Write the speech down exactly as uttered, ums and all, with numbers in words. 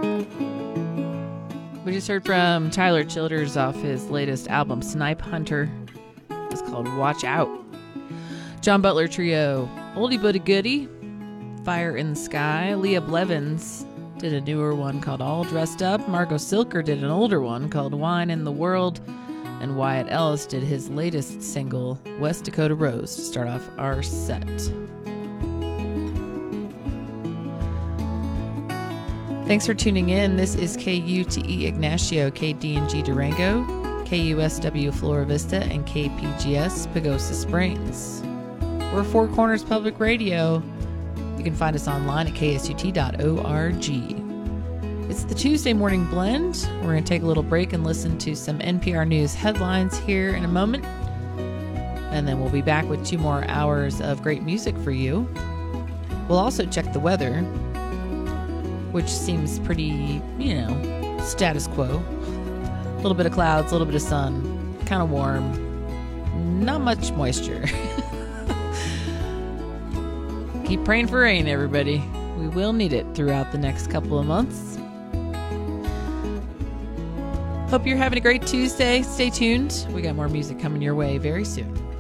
We just heard from Tyler Childers off his latest album, Snipe Hunter. It's called Watch Out. John Butler Trio, Oldie But a Goodie, Fire in the Sky. Leah Blevins did a newer one called All Dressed Up. Margot Silker did an older one called Wine in the World. And Wyatt Ellis did his latest single, West Dakota Rose, to start off our set. Thanks for tuning in. This is K U T E Ignacio, K D and G Durango, K U S W Flora Vista, and K P G S Pagosa Springs. We're Four Corners Public Radio. You can find us online at K S U T dot org. It's the Tuesday Morning Blend. We're going to take a little break and listen to some N P R News headlines here in a moment. And then we'll be back with two more hours of great music for you. We'll also check the weather, which seems pretty, you know, status quo. A little bit of clouds, a little bit of sun, kind of warm, not much moisture. Keep praying for rain, everybody. We will need it throughout the next couple of months. Hope you're having a great Tuesday. Stay tuned. We got more music coming your way very soon.